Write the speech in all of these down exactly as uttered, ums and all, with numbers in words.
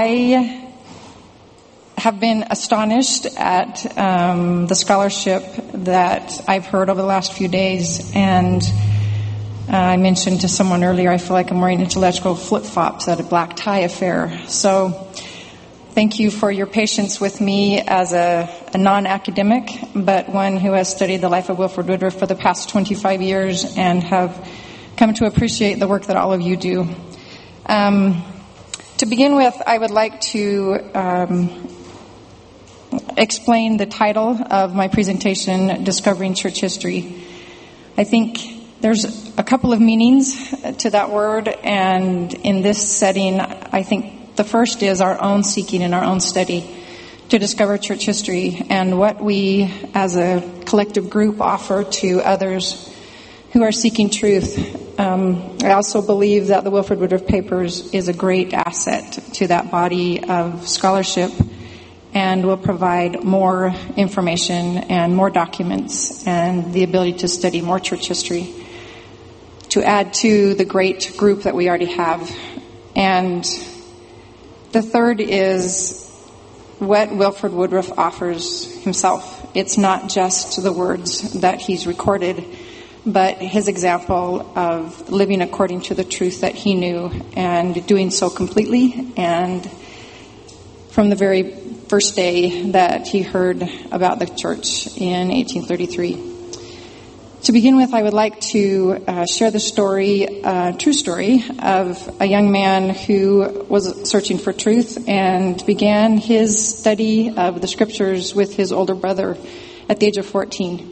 I have been astonished at um, the scholarship that I've heard over the last few days, and uh, I mentioned to someone earlier, I feel like I'm wearing intellectual flip-flops at a black tie affair. So thank you for your patience with me as a, a non-academic, but one who has studied the life of Wilford Woodruff for the past twenty-five years and have come to appreciate the work that all of you do. Um, to begin with, I would like to um, explain the title of my presentation, Discovering Church History. I think there's a couple of meanings to that word, and in this setting, I think the first is our own seeking and our own study to discover church history and what we as a collective group offer to others who are seeking truth. Um, I also believe that the Wilford Woodruff Papers is a great asset to that body of scholarship and will provide more information and more documents and the ability to study more church history to add to the great group that we already have. And the third is what Wilford Woodruff offers himself. It's not just the words that he's recorded, but his example of living according to the truth that he knew and doing so completely and from the very first day that he heard about the church in eighteen thirty-three. To begin with, I would like to uh, share the story, uh, true story, of a young man who was searching for truth and began his study of the scriptures with his older brother at the age of fourteen.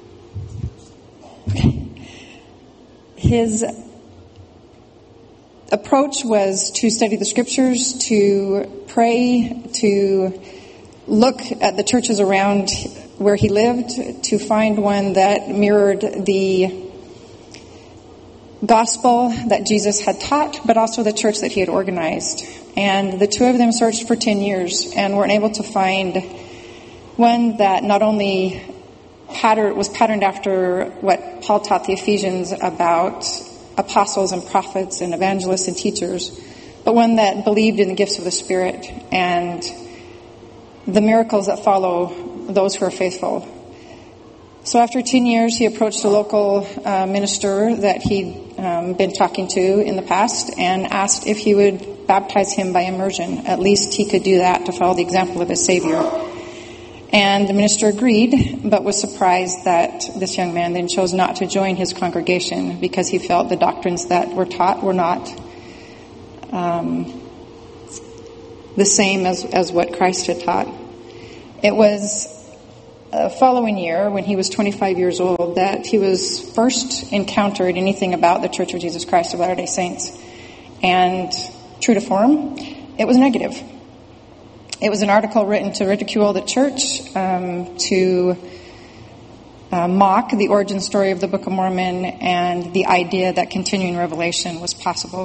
His approach was to study the scriptures, to pray, to look at the churches around where he lived, to find one that mirrored the gospel that Jesus had taught, but also the church that he had organized. And the two of them searched for ten years and were able to find one that not only pattern, was patterned after what Paul taught the Ephesians about apostles and prophets and evangelists and teachers, but one that believed in the gifts of the Spirit and the miracles that follow those who are faithful. So after ten years, he approached a local uh, minister that he'd um, been talking to in the past and asked if he would baptize him by immersion. At least he could do that to follow the example of his Savior. And the minister agreed, but was surprised that this young man then chose not to join his congregation because he felt the doctrines that were taught were not um, the same as, as what Christ had taught. It was the following year, when he was twenty-five years old, that he was first encountered anything about the Church of Jesus Christ of Latter-day Saints. And true to form, it was negative. It was an article written to ridicule the church, um, to uh, mock the origin story of the Book of Mormon and the idea that continuing revelation was possible.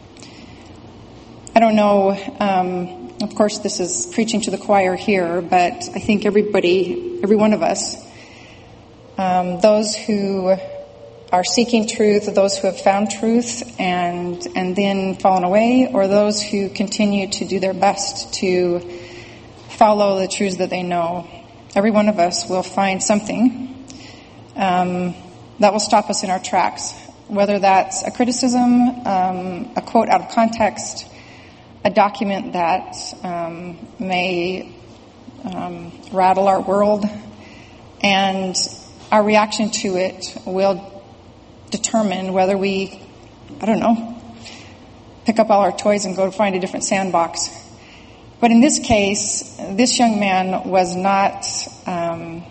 I don't know, um, of course this is preaching to the choir here, but I think everybody, every one of us, um, those who are seeking truth, those who have found truth and and then fallen away, or those who continue to do their best to follow the truths that they know. Every one of us will find something um, that will stop us in our tracks, whether that's a criticism, um, a quote out of context, a document that um, may um, rattle our world, and our reaction to it will determine whether we, I don't know, pick up all our toys and go find a different sandbox. But in this case, this young man was not um,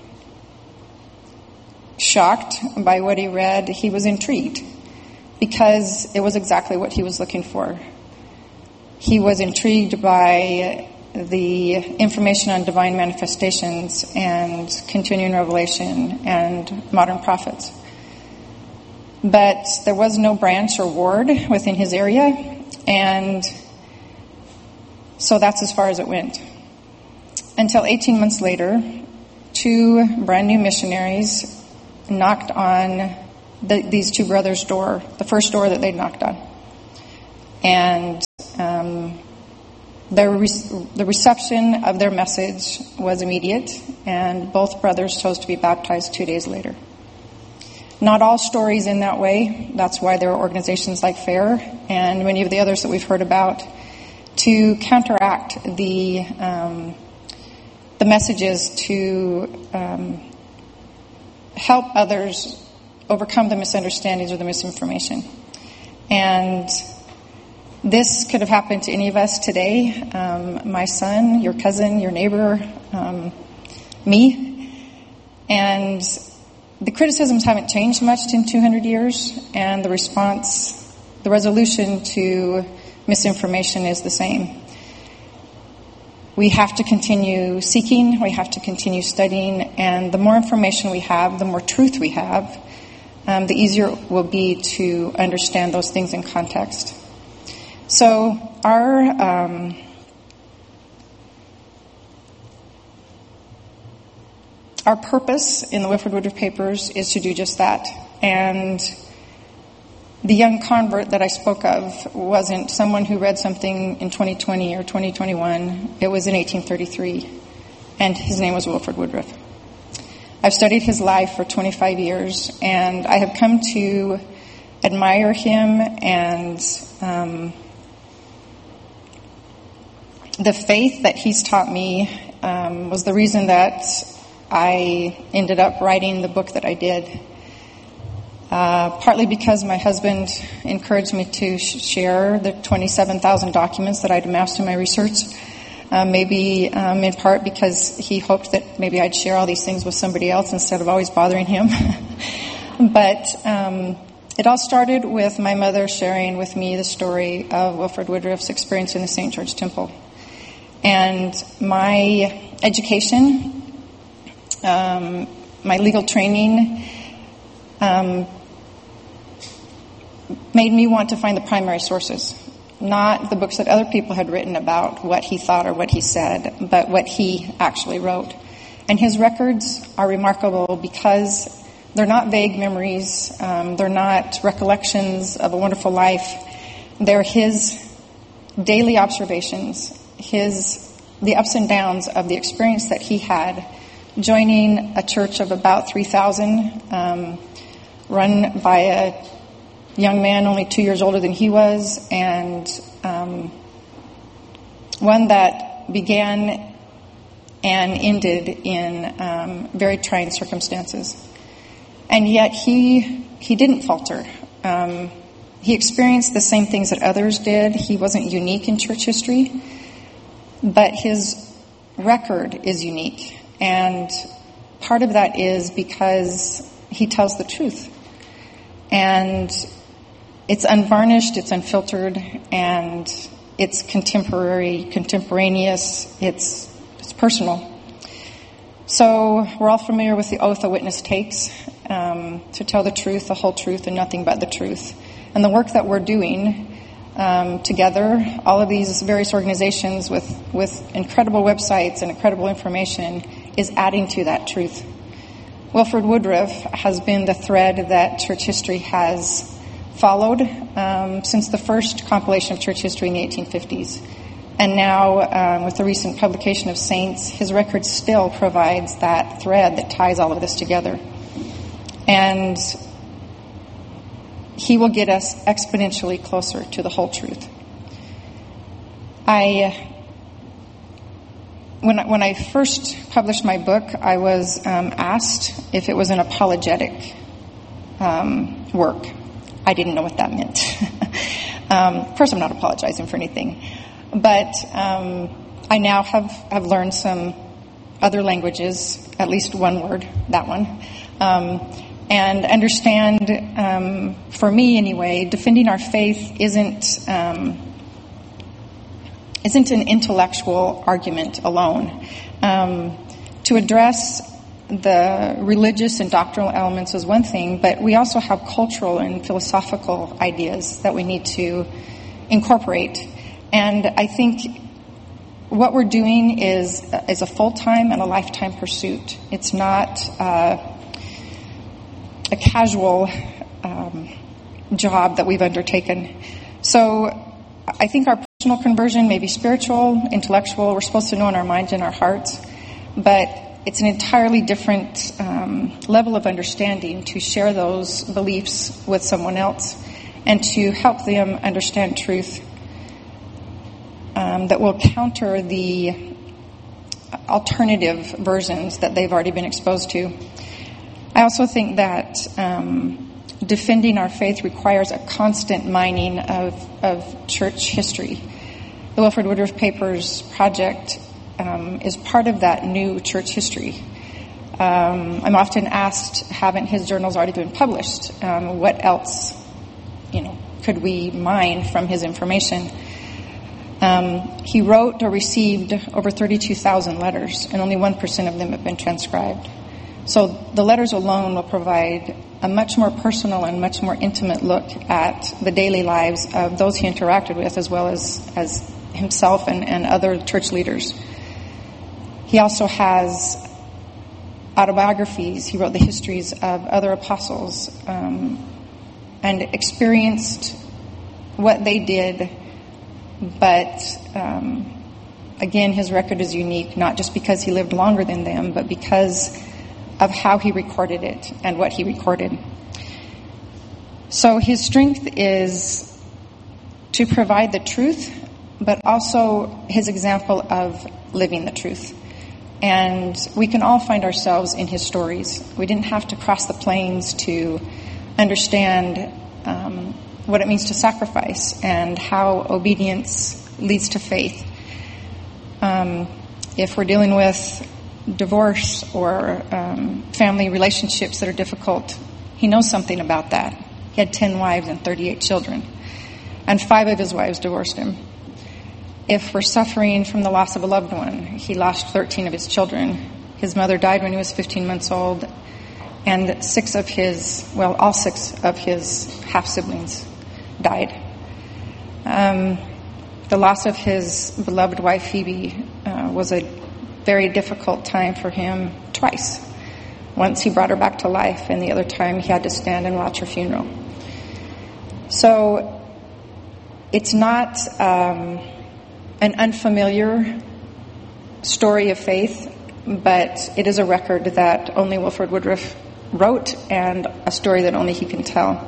shocked by what he read. He was intrigued because it was exactly what he was looking for. He was intrigued by the information on divine manifestations and continuing revelation and modern prophets. But there was no branch or ward within his area, and so that's as far as it went. Until eighteen months later, two brand new missionaries knocked on the, these two brothers' door, the first door that they'd knocked on. And um, their re- the reception of their message was immediate, and both brothers chose to be baptized two days later. Not all stories in that way. That's why there are organizations like FAIR and many of the others that we've heard about to counteract the um, the messages to um, help others overcome the misunderstandings or the misinformation. And this could have happened to any of us today. Um, my son, your cousin, your neighbor, um, me. And the criticisms haven't changed much in two hundred years, and the response, the resolution to misinformation is the same. We have to continue seeking, we have to continue studying, and the more information we have, the more truth we have, um, the easier it will be to understand those things in context. So our um, our purpose in the Wilford Woodruff Papers is to do just that. And the young convert that I spoke of wasn't someone who read something in twenty twenty or twenty twenty-one. It was in eighteen thirty-three, and his name was Wilford Woodruff. I've studied his life for twenty-five years, and I have come to admire him, and um, the faith that he's taught me um, was the reason that I ended up writing the book that I did. Uh, partly because my husband encouraged me to sh- share the twenty-seven thousand documents that I'd amassed in my research. Uh, maybe um, in part because he hoped that maybe I'd share all these things with somebody else instead of always bothering him. But um, it all started with my mother sharing with me the story of Wilford Woodruff's experience in the Saint George Temple. And my education, um, my legal training, um, made me want to find the primary sources, not the books that other people had written about what he thought or what he said, but what he actually wrote. And his records are remarkable because they're not vague memories, um, they're not recollections of a wonderful life. They're his daily observations, his the ups and downs of the experience that he had joining a church of about three thousand, um, run by a young man only two years older than he was, and um, one that began and ended in um, very trying circumstances. And yet he he didn't falter. Um, he experienced the same things that others did. He wasn't unique in church history, but his record is unique. And part of that is because he tells the truth. And it's unvarnished, it's unfiltered, and it's contemporary, contemporaneous, it's it's personal. So we're all familiar with the oath a witness takes, um, to tell the truth, the whole truth, and nothing but the truth. And the work that we're doing um, together, all of these various organizations with, with incredible websites and incredible information, is adding to that truth. Wilford Woodruff has been the thread that church history has followed um, since the first compilation of church history in the eighteen fifties. And now, um, with the recent publication of Saints, his record still provides that thread that ties all of this together. And he will get us exponentially closer to the whole truth. I... When I, when I first published my book, I was um, asked if it was an apologetic um, work. I didn't know what that meant. um, of course, I'm not apologizing for anything. But um, I now have, have learned some other languages, at least one word, that one, um, and understand, um, for me anyway, defending our faith isn't... Um, isn't an intellectual argument alone. Um, to address the religious and doctrinal elements is one thing, but we also have cultural and philosophical ideas that we need to incorporate. And I think what we're doing is is a full-time and a lifetime pursuit. It's not uh, a casual um, job that we've undertaken. So I think our personal emotional conversion, maybe spiritual, intellectual. We're supposed to know in our minds and our hearts. But it's an entirely different um, level of understanding to share those beliefs with someone else and to help them understand truth um, that will counter the alternative versions that they've already been exposed to. I also think that um, defending our faith requires a constant mining of, of church history. The Wilford Woodruff Papers Project um, is part of that new church history. Um, I'm often asked, haven't his journals already been published? Um, what else, you know, could we mine from his information? Um, he wrote or received over thirty-two thousand letters, and only one percent of them have been transcribed. So the letters alone will provide a much more personal and much more intimate look at the daily lives of those he interacted with, as well as, as himself and, and other church leaders. He also has autobiographies. He wrote the histories of other apostles um, and experienced what they did. But um, again, his record is unique, not just because he lived longer than them, but because of how he recorded it and what he recorded. So his strength is to provide the truth, but also his example of living the truth. And we can all find ourselves in his stories. We didn't have to cross the plains to understand um, what it means to sacrifice and how obedience leads to faith. Um, if we're dealing with divorce or um, family relationships that are difficult, he knows something about that. He had ten wives and thirty-eight children, and five of his wives divorced him. If we're suffering from the loss of a loved one, he lost thirteen of his children. His mother died when he was fifteen months old, and six of his, well, all six of his half-siblings died. Um, the loss of his beloved wife, Phoebe, uh, was a very difficult time for him twice. Once he brought her back to life, and the other time he had to stand and watch her funeral. So it's not um, an unfamiliar story of faith, but it is a record that only Wilford Woodruff wrote and a story that only he can tell.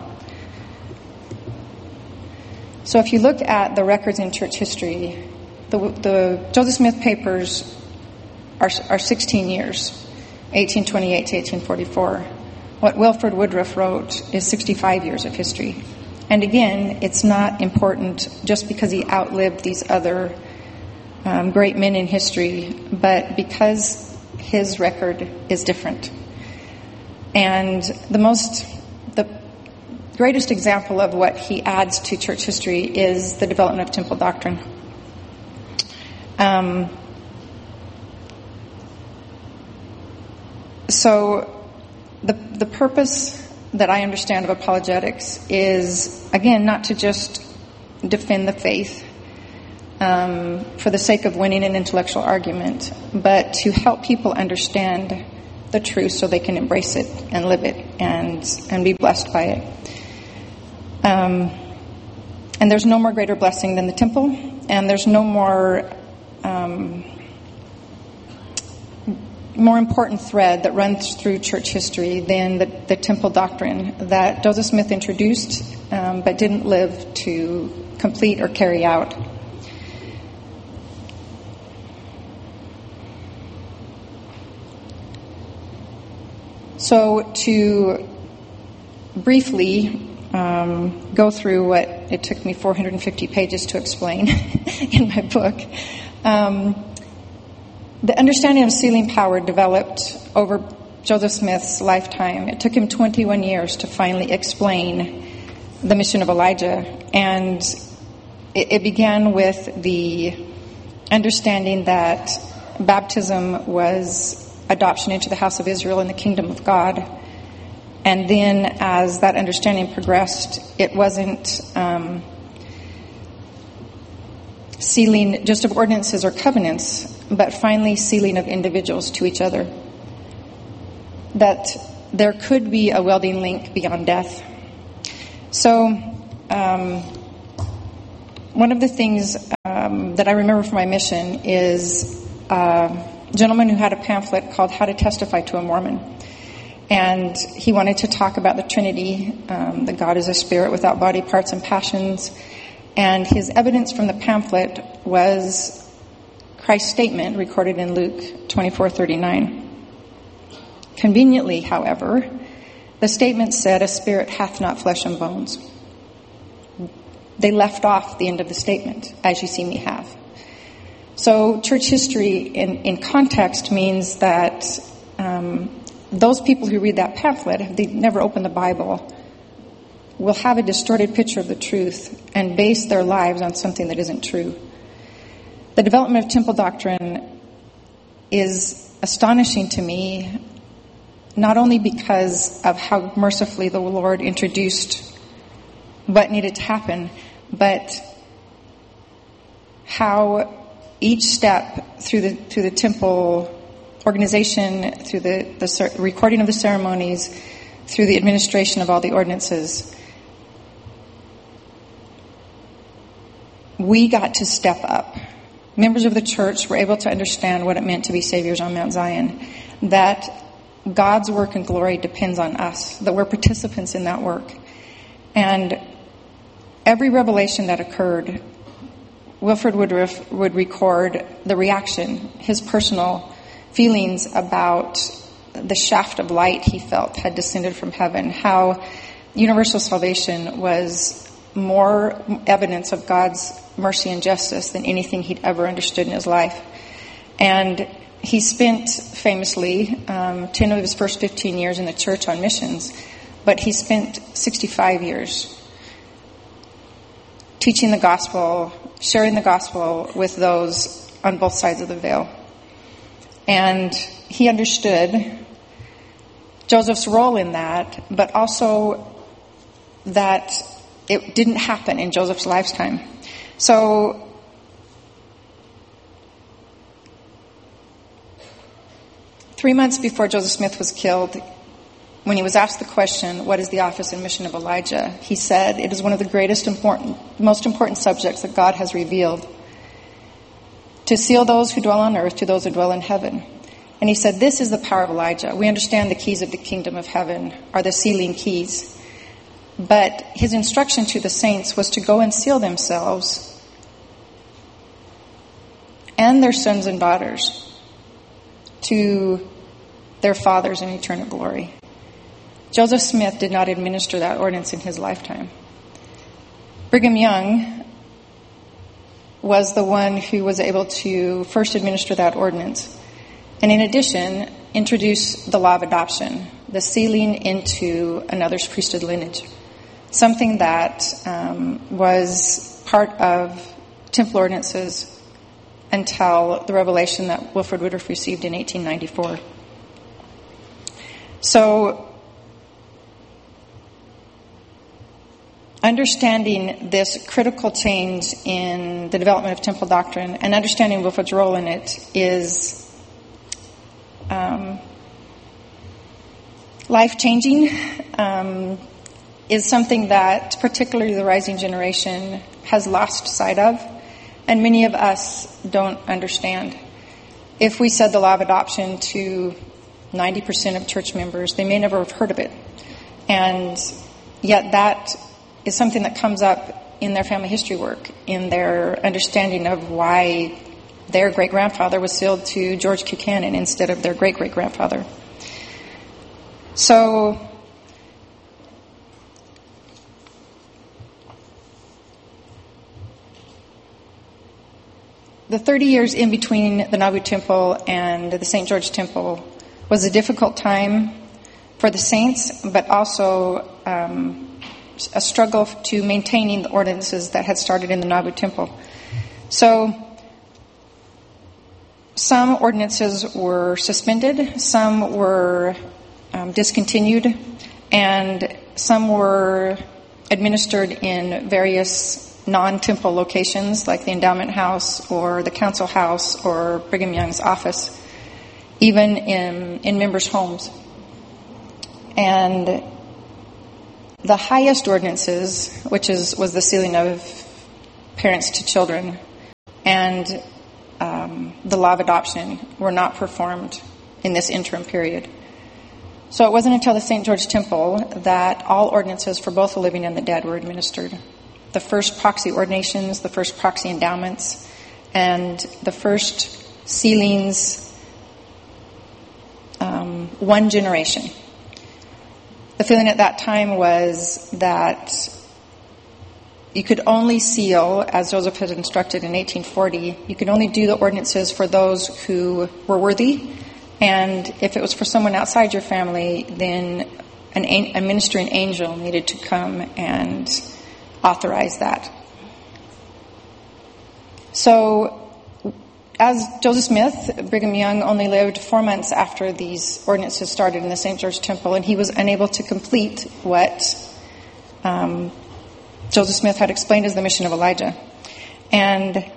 So if you look at the records in church history, the, the Joseph Smith Papers are, are sixteen years, eighteen twenty-eight to eighteen forty-four. What Wilford Woodruff wrote is sixty-five years of history. And again, it's not important just because he outlived these other um, great men in history, but because his record is different. And the most, the greatest example of what he adds to church history is the development of temple doctrine. Um, so the the purpose that I understand of apologetics is, again, not to just defend the faith um, for the sake of winning an intellectual argument, but to help people understand the truth so they can embrace it and live it and and be blessed by it. Um, and there's no more greater blessing than the temple, and there's no more um, more important thread that runs through church history than the, the temple doctrine that Joseph Smith introduced, um, but didn't live to complete or carry out. So to briefly um, go through what it took me four hundred fifty pages to explain in my book, um, the understanding of sealing power developed over Joseph Smith's lifetime. It took him twenty-one years to finally explain the mission of Elijah, and it, it began with the understanding that baptism was adoption into the house of Israel in the kingdom of God. And then as that understanding progressed, it wasn't um, sealing just of ordinances or covenants, but finally sealing of individuals to each other. That there could be a welding link beyond death. So um, one of the things uh, um, that I remember from my mission is a gentleman who had a pamphlet called How to Testify to a Mormon. And he wanted to talk about the Trinity, um, that God is a spirit without body, parts, and passions. And his evidence from the pamphlet was Christ's statement recorded in Luke twenty-four thirty-nine. Conveniently, however, the statement said, "A spirit hath not flesh and bones." They left off the end of the statement, "as you see me have." So church history in, in context means that um, those people who read that pamphlet, if they never open the Bible, will have a distorted picture of the truth and base their lives on something that isn't true. The development of temple doctrine is astonishing to me, not only because of how mercifully the Lord introduced what needed to happen, but how each step through the through the temple organization, through the, the recording of the ceremonies, through the administration of all the ordinances, we got to step up. Members of the church were able to understand what it meant to be saviors on Mount Zion, that God's work and glory depends on us, that we're participants in that work. And every revelation that occurred, Wilford Woodruff would record the reaction, his personal feelings about the shaft of light he felt had descended from heaven, how universal salvation was more evidence of God's mercy and justice than anything he'd ever understood in his life. And he spent, famously, um, ten of his first fifteen years in the church on missions, but he spent sixty-five years teaching the gospel, sharing the gospel with those on both sides of the veil. And he understood Joseph's role in that, but also that it didn't happen in Joseph's lifetime. So three months before Joseph Smith was killed, when he was asked the question, "What is the office and mission of Elijah?" he said, "It is one of the greatest important, most important subjects that God has revealed, to seal those who dwell on earth to those who dwell in heaven." And he said, "This is the power of Elijah. We understand the keys of the kingdom of heaven are the sealing keys." But his instruction to the saints was to go and seal themselves and their sons and daughters to their fathers in eternal glory. Joseph Smith did not administer that ordinance in his lifetime. Brigham Young was the one who was able to first administer that ordinance. And in addition, introduce the law of adoption, the sealing into another's priesthood lineage. Something that um, was part of temple ordinances until the revelation that Wilford Woodruff received in eighteen ninety-four. So, understanding this critical change in the development of temple doctrine and understanding Wilford's role in it is um, life-changing. Um, is something that particularly the rising generation has lost sight of, and many of us don't understand. If we said the law of adoption to ninety percent of church members, they may never have heard of it. And yet that is something that comes up in their family history work, in their understanding of why their great-grandfather was sealed to George Buchanan instead of their great-great-grandfather. So the thirty years in between the Nauvoo Temple and the Saint George Temple was a difficult time for the saints, but also um, a struggle to maintaining the ordinances that had started in the Nauvoo Temple. So some ordinances were suspended, some were um, discontinued, and some were administered in various non-temple locations like the Endowment House or the Council House or Brigham Young's office, even in, in members' homes. And the highest ordinances, which is was the sealing of parents to children, and um, the law of adoption were not performed in this interim period. So it wasn't until the Saint George Temple that all ordinances for both the living and the dead were administered. The first proxy ordinations, the first proxy endowments, and the first sealings, um, one generation. The feeling at that time was that you could only seal, as Joseph had instructed in eighteen forty, you could only do the ordinances for those who were worthy, and if it was for someone outside your family, then an, a ministering angel needed to come and authorize that. So, as Joseph Smith, Brigham Young only lived four months after these ordinances started in the Saint George Temple, and he was unable to complete what um, Joseph Smith had explained as the mission of Elijah. And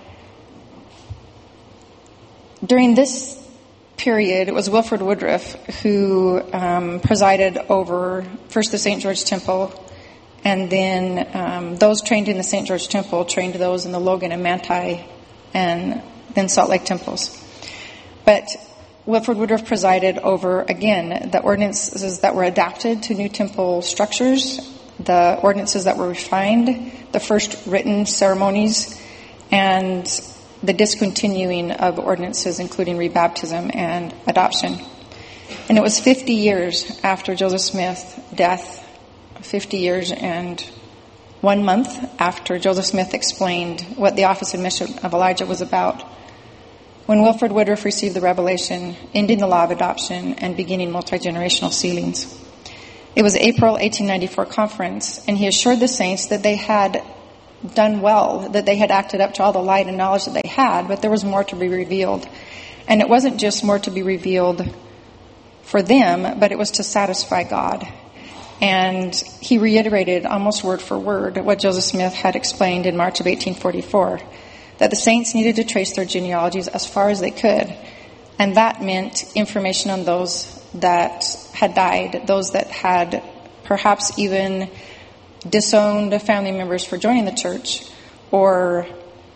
during this period, it was Wilford Woodruff who um, presided over first the Saint George Temple, and then um, those trained in the Saint George Temple trained those in the Logan and Manti and then Salt Lake temples. But Wilford Woodruff presided over, again, the ordinances that were adapted to new temple structures, the ordinances that were refined, the first written ceremonies, and the discontinuing of ordinances, including rebaptism and adoption. And it was fifty years after Joseph Smith's death, fifty years and one month after Joseph Smith explained what the office and mission of Elijah was about, when Wilford Woodruff received the revelation, ending the law of adoption and beginning multi-generational sealings. It was April eighteen ninety-four conference, and he assured the saints that they had done well, that they had acted up to all the light and knowledge that they had, but there was more to be revealed. And it wasn't just more to be revealed for them, but it was to satisfy God. And he reiterated almost word for word what Joseph Smith had explained in March of eighteen forty-four, that the saints needed to trace their genealogies as far as they could. And that meant information on those that had died, those that had perhaps even disowned family members for joining the church, or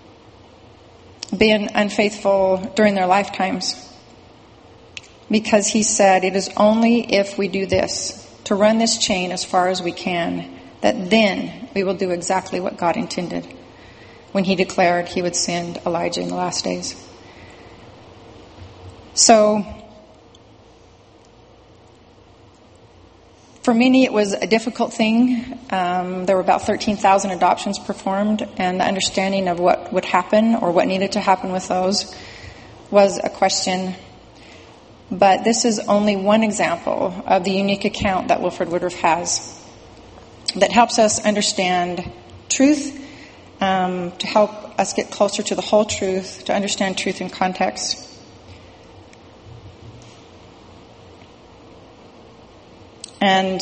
been unfaithful during their lifetimes. Because he said, it is only if we do this, to run this chain as far as we can, that then we will do exactly what God intended when he declared he would send Elijah in the last days. So, for many it was a difficult thing. Um, there were about thirteen thousand adoptions performed, and the understanding of what would happen or what needed to happen with those was a question. But this is only one example of the unique account that Wilford Woodruff has that helps us understand truth, um, to help us get closer to the whole truth, to understand truth in context. And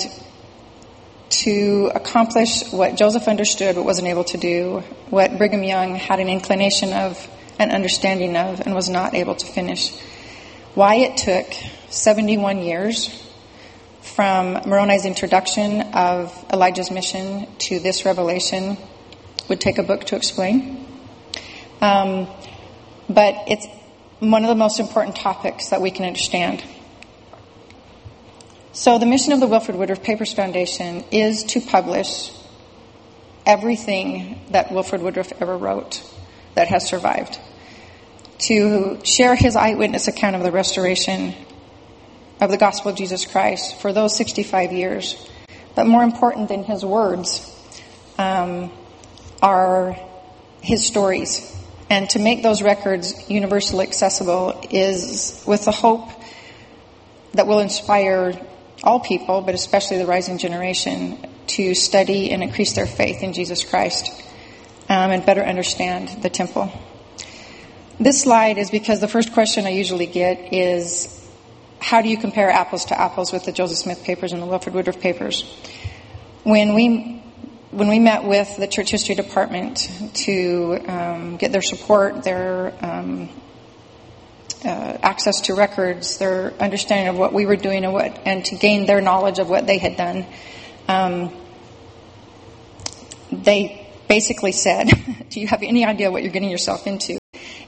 to accomplish what Joseph understood but wasn't able to do, what Brigham Young had an inclination of, an understanding of, and was not able to finish. Why it took seventy-one years from Moroni's introduction of Elijah's mission to this revelation would take a book to explain. Um, but it's one of the most important topics that we can understand. So the mission of the Wilford Woodruff Papers Foundation is to publish everything that Wilford Woodruff ever wrote that has survived, to share his eyewitness account of the restoration of the gospel of Jesus Christ for those sixty-five years. But more important than his words um, are his stories. And to make those records universally accessible is with the hope that will inspire all people, but especially the rising generation, to study and increase their faith in Jesus Christ um, and better understand the temple. This slide is because the first question I usually get is, how do you compare apples to apples with the Joseph Smith papers and the Wilford Woodruff papers? When we when we met with the Church History Department to um, get their support, their um, uh, access to records, their understanding of what we were doing, and what, and to gain their knowledge of what they had done, um, they basically said, "Do you have any idea what you're getting yourself into?"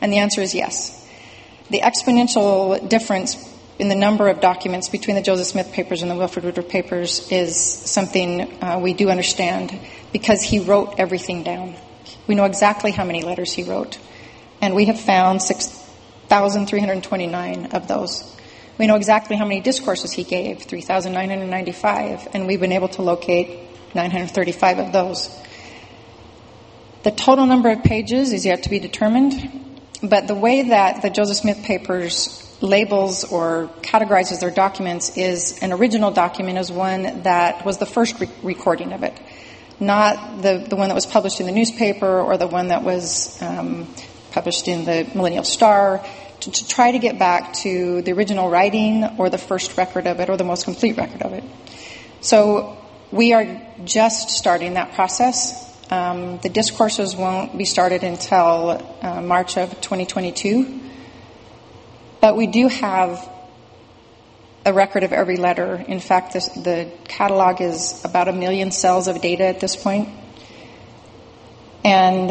And the answer is yes. The exponential difference in the number of documents between the Joseph Smith papers and the Wilford Woodruff papers is something uh, we do understand, because he wrote everything down. We know exactly how many letters he wrote, and we have found six thousand three hundred twenty-nine of those. We know exactly how many discourses he gave, three thousand nine hundred ninety-five, and we've been able to locate nine hundred thirty-five of those. The total number of pages is yet to be determined, but the way that the Joseph Smith papers labels or categorizes their documents is an original document is one that was the first re- recording of it, not the, the one that was published in the newspaper or the one that was um, published in the Millennial Star, to, to try to get back to the original writing or the first record of it or the most complete record of it. So we are just starting that process. Um, the discourses won't be started until uh, March of twenty twenty-two. But we do have a record of every letter. In fact, this, the catalog is about a million cells of data at this point. And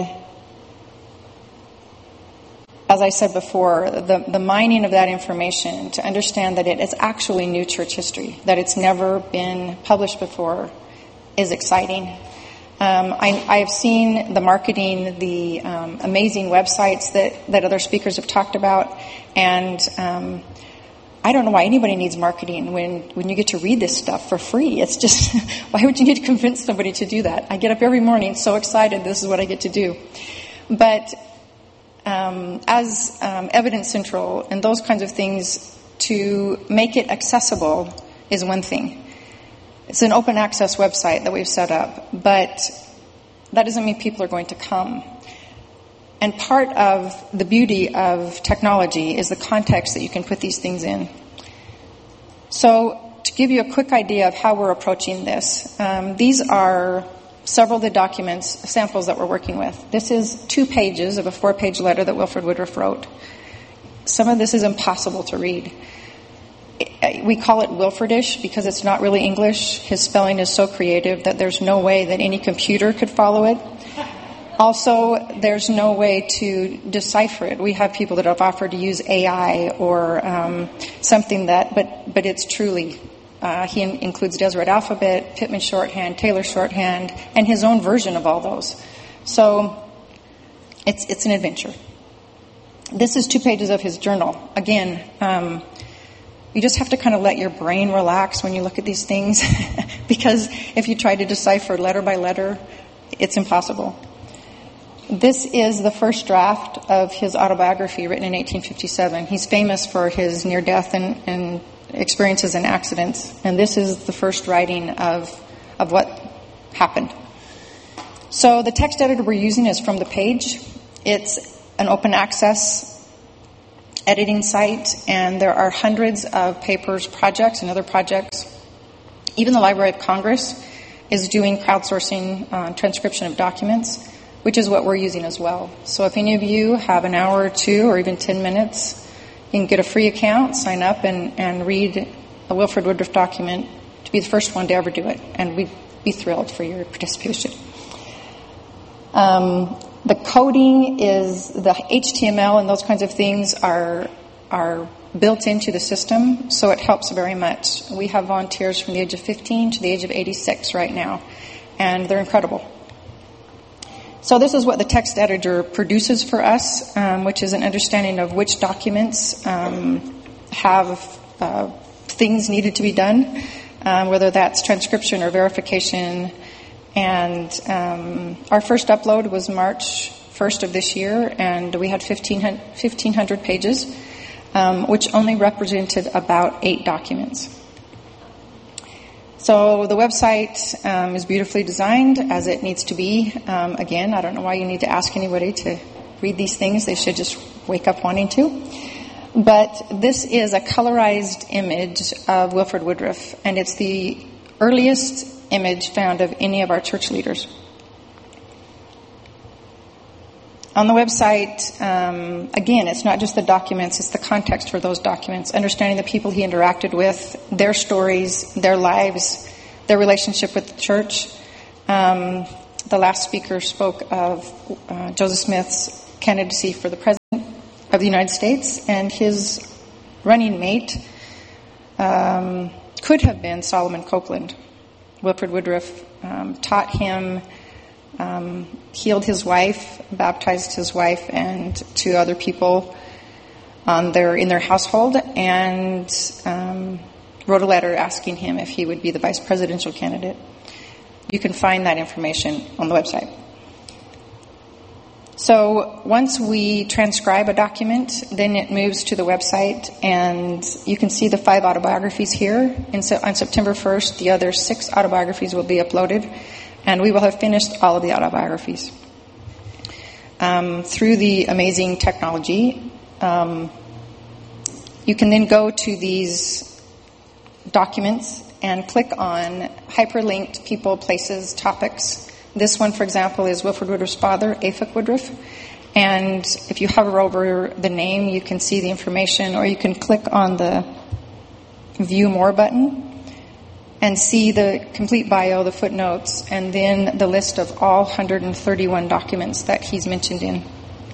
as I said before, the, the mining of that information to understand that it is actually new church history, that it's never been published before, is exciting. Um, I, I have seen the marketing, the um, amazing websites that, that other speakers have talked about, and um, I don't know why anybody needs marketing when, when you get to read this stuff for free. It's just, why would you need to convince somebody to do that? I get up every morning so excited this is what I get to do. But um, as um, Evidence Central and those kinds of things, to make it accessible is one thing. It's an open access website that we've set up, but that doesn't mean people are going to come. And part of the beauty of technology is the context that you can put these things in. So to give you a quick idea of how we're approaching this, um, these are several of the documents, samples that we're working with. This is two pages of a four-page letter that Wilford Woodruff wrote. Some of this is impossible to read. We call it Wilfordish because it's not really English. His spelling is so creative that there's no way that any computer could follow it. Also, there's no way to decipher it. We have people that have offered to use A I or um, something that, but but it's truly, uh, he in, includes Deseret Alphabet, Pittman Shorthand, Taylor Shorthand, and his own version of all those. So it's it's an adventure. This is two pages of his journal. Again, um, you just have to kind of let your brain relax when you look at these things, because if you try to decipher letter by letter, it's impossible. This is the first draft of his autobiography written in eighteen fifty-seven. He's famous for his near-death and, and experiences and accidents, and this is the first writing of of what happened. So the text editor we're using is From the Page. It's an open access editing site, and there are hundreds of papers, projects, and other projects. Even the Library of Congress is doing crowdsourcing uh, transcription of documents, which is what we're using as well. So if any of you have an hour or two or even ten minutes, you can get a free account, sign up, and, and read a Wilford Woodruff document to be the first one to ever do it. And we'd be thrilled for your participation. Um, the coding is, the H T M L and those kinds of things are are built into the system, so it helps very much. We have volunteers from the age of fifteen to the age of eighty-six right now, and they're incredible. So this is what the text editor produces for us, um, which is an understanding of which documents um, have uh, things needed to be done, um, whether that's transcription or verification. And um, our first upload was March first of this year, and we had fifteen hundred pages, um, which only represented about eight documents. So the website um, is beautifully designed, as it needs to be. Um, again, I don't know why you need to ask anybody to read these things. They should just wake up wanting to. But this is a colorized image of Wilford Woodruff, and it's the earliest image found of any of our church leaders. On the website, um, again, it's not just the documents, it's the context for those documents, understanding the people he interacted with, their stories, their lives, their relationship with the church. Um, the last speaker spoke of uh, Joseph Smith's candidacy for the president, of the United States, and his running mate um, could have been Solomon Copeland. Wilford Woodruff um, taught him, um, healed his wife, baptized his wife and two other people on their in their household, and um, wrote a letter asking him if he would be the vice presidential candidate. You can find that information on the website. So once we transcribe a document, then it moves to the website, and you can see the five autobiographies here. And so on September first, the other six autobiographies will be uploaded, and we will have finished all of the autobiographies. Um, through the amazing technology, um, you can then go to these documents and click on hyperlinked people, places, topics. This one, for example, is Wilford Woodruff's father, Afik Woodruff. And if you hover over the name, you can see the information, or you can click on the View More button and see the complete bio, the footnotes, and then the list of all one hundred thirty-one documents that he's mentioned in.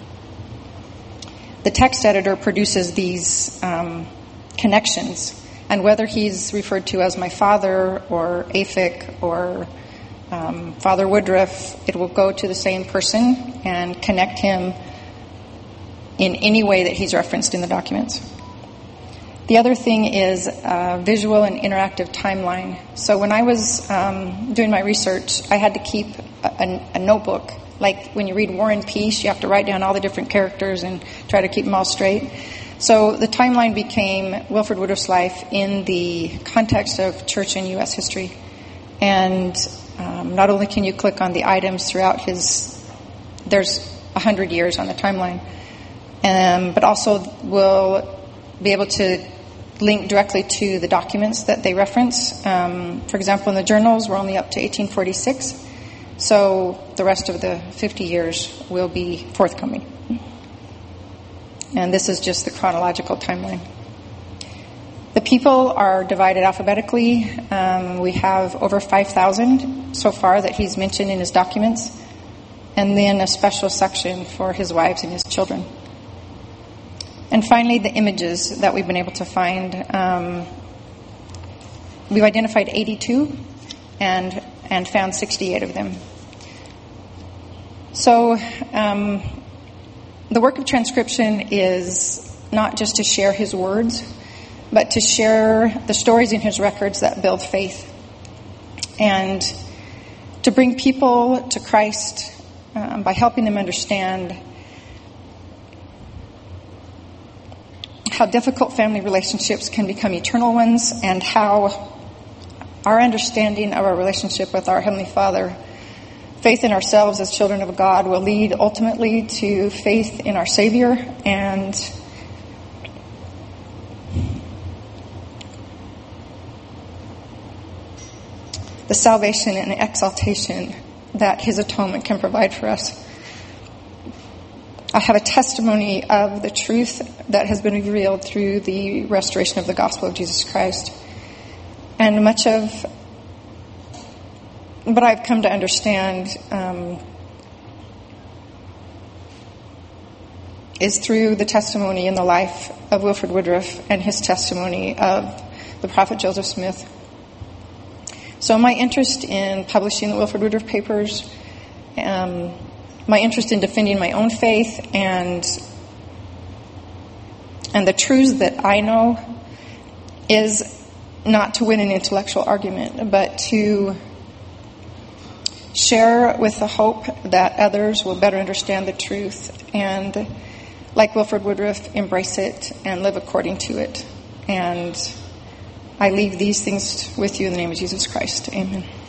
The text editor produces these um, connections, and whether he's referred to as my father or Afik or Um, Father Woodruff, it will go to the same person and connect him in any way that he's referenced in the documents. The other thing is a visual and interactive timeline. So when I was um, doing my research, I had to keep a, a, a notebook. Like when you read War and Peace, you have to write down all the different characters and try to keep them all straight. So the timeline became Wilford Woodruff's life in the context of church and U S history. And Um, not only can you click on the items throughout his, there's a hundred years on the timeline, um, but also we'll be able to link directly to the documents that they reference. Um, for example, in the journals, we're only up to eighteen forty-six, so the rest of the fifty years will be forthcoming. And this is just the chronological timeline. The people are divided alphabetically. Um, we have over five thousand so far that he's mentioned in his documents, and then a special section for his wives and his children. And finally, the images that we've been able to find. Um, we've identified eighty-two and and found sixty-eight of them. So um, the work of transcription is not just to share his words, but to share the stories in his records that build faith, and to bring people to Christ um, by helping them understand how difficult family relationships can become eternal ones, and how our understanding of our relationship with our Heavenly Father, faith in ourselves as children of God, will lead ultimately to faith in our Savior and the salvation and the exaltation that his atonement can provide for us. I have a testimony of the truth that has been revealed through the restoration of the gospel of Jesus Christ. And much of what I've come to understand um, is through the testimony in the life of Wilford Woodruff and his testimony of the prophet Joseph Smith. So my interest in publishing the Wilford Woodruff papers, um, my interest in defending my own faith, and and the truths that I know, is not to win an intellectual argument, but to share with the hope that others will better understand the truth and, like Wilford Woodruff, embrace it and live according to it. And I leave these things with you in the name of Jesus Christ. Amen.